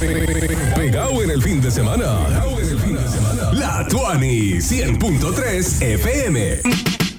Pegado en el fin de semana. La Tuani 100.3 FM.